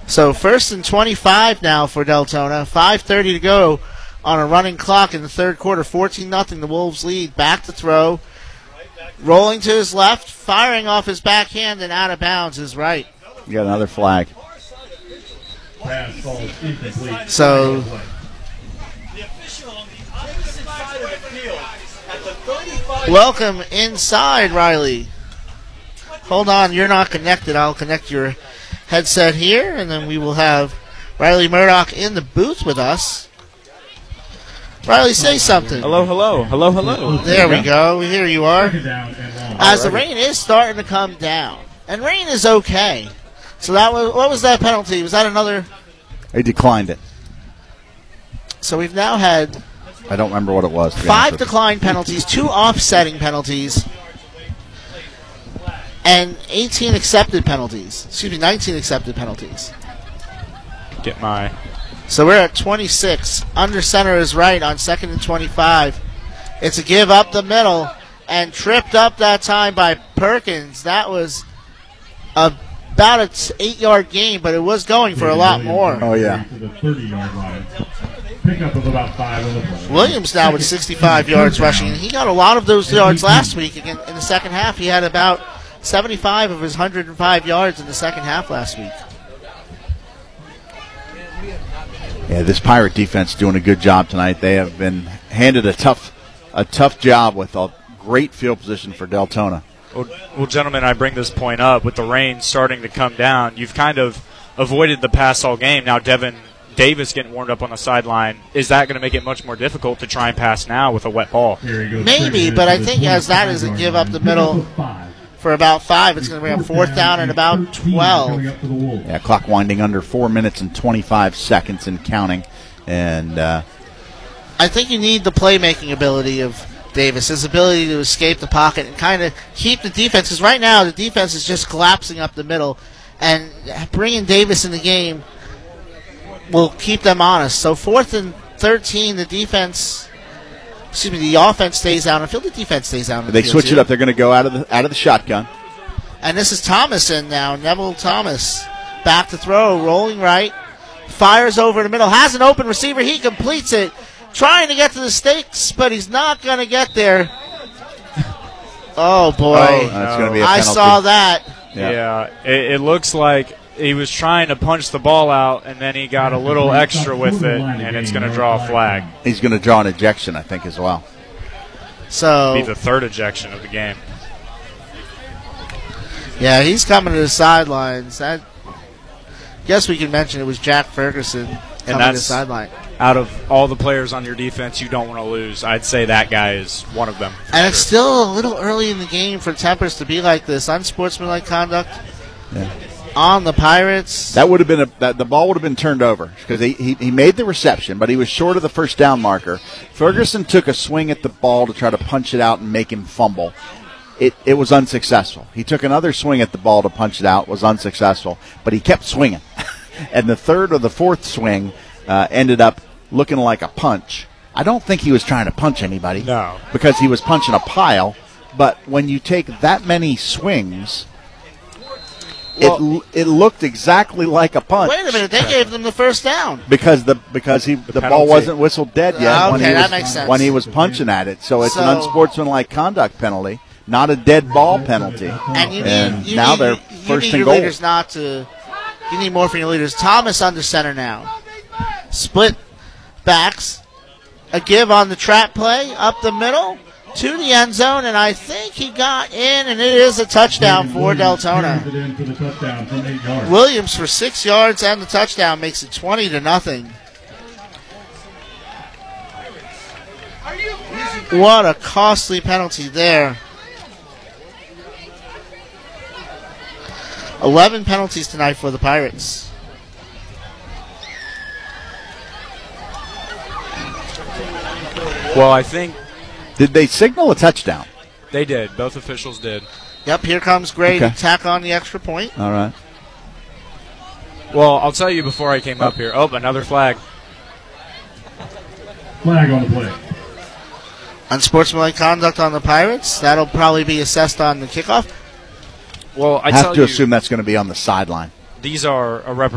So 1st and 25 now for Deltona. 5:30 to go on a running clock in the third quarter. 14-0, the Wolves lead. Back to throw. Rolling to his left, firing off his backhand and out of bounds his right. You got another flag. So welcome inside, Riley. Hold on, you're not connected. I'll connect your headset here, and then we will have Riley Murdoch in the booth with us. Riley, say something. Hello, hello. Hello, hello. There we go. Here you are. As the rain is starting to come down. And rain is okay. So that was, what was that penalty? Was that another? He declined it. So we've now had I don't remember what it was. 5 decline penalties, 2 offsetting penalties, and 18 accepted penalties. Excuse me, 19 accepted penalties. Get my... So we're at 26. Under center is right on 2nd and 25. It's a give up the middle and tripped up that time by Perkins. That was about an 8-yard gain, but it was going for a lot more. Oh, yeah. Pickup of about 5 on the play. Williams now with 65 yards rushing. He got a lot of those yards last week. Again, in the second half, he had about 75 of his 105 yards in the second half last week. Yeah, this Pirate defense doing a good job tonight. They have been handed a tough job with a great field position for Deltona. Well, gentlemen, I bring this point up. With the rain starting to come down, you've kind of avoided the pass all game. Now, Devin Davis getting warmed up on the sideline. Is that going to make it much more difficult to try and pass now with a wet ball? Maybe, but I think as that is a give up the middle for about 5, it's going to be on 4th down and about 12. Yeah, clock winding under 4 minutes and 25 seconds and counting. And I think you need the playmaking ability of Davis, his ability to escape the pocket and kind of keep the defense. Because right now the defense is just collapsing up the middle, and bringing Davis in the game will keep them honest. So 4th and 13, the offense stays out on the field. The defense stays out on the they field. switch it up. They're going to go out of the shotgun. And this is Thomas in now. Neville Thomas back to throw, rolling right, fires over the middle, has an open receiver. He completes it, trying to get to the stakes, but he's not going to get there. Oh, boy. That's going to be a penalty. I saw that. Yeah, it looks like he was trying to punch the ball out, and then he got a little extra with it, and it's going to draw a flag. He's going to draw an ejection, I think, as well. So be the 3rd ejection of the game. Yeah, he's coming to the sidelines. I guess we can mention it was Jack Ferguson coming to the sideline. Out of all the players on your defense you don't want to lose, I'd say that guy is one of them. And it's still a little early in the game for Tempers to be like this. Unsportsmanlike conduct on the Pirates. That would have been the ball would have been turned over because he made the reception, but he was short of the first down marker. Ferguson took a swing at the ball to try to punch it out and make him fumble. It was unsuccessful. He took another swing at the ball to punch it out, was unsuccessful, but he kept swinging. And the 3rd or the 4th swing ended up looking like a punch. I don't think he was trying to punch anybody. No. Because he was punching a pile. But when you take that many swings, it looked exactly like a punch. Wait a minute, they gave them the first down. Because the ball wasn't whistled dead yet that makes sense. when he was punching at it. So it's an unsportsmanlike conduct penalty, not a dead ball penalty. And you they're first and your goal. leaders not to. You need more from your leaders. Thomas under center now. Split backs. A give on the trap play up the middle to the end zone, and I think he got in, and it is a touchdown for Deltona. Williams for 6 yards and the touchdown makes it 20-0. What a costly penalty there. 11 penalties tonight for the Pirates. Well, I think... Did they signal a touchdown? They did. Both officials did. Yep, here comes Gray to tack on the extra point. All right. Well, I'll tell you before I came up here. Oh, another flag. Flag on the play. Unsportsmanlike conduct on the Pirates. That'll probably be assessed on the kickoff. Well, I have to assume that's going to be on the sideline. These are a